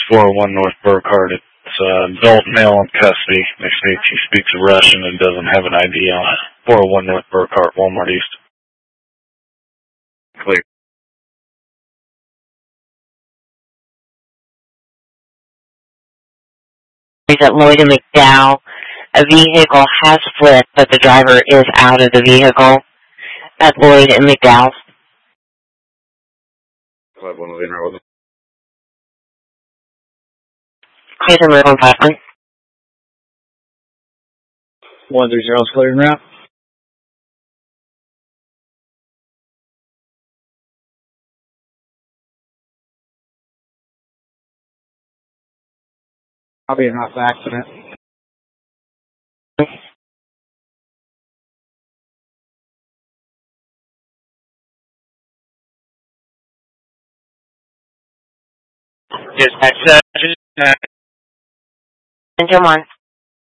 401 North Burkhardt. It's adult male in custody. They state he speaks Russian and doesn't have an ID on it. 401 North Burkhardt, Walmart East. Clear. At Lloyd and McDowell, a vehicle has flipped, but the driver is out of the vehicle at Lloyd and McDowell. 5-1 with Interwood. Clear to move on 5-1. 130 is clear en route. I'll be in route for accident. Dispatch 7. Come on.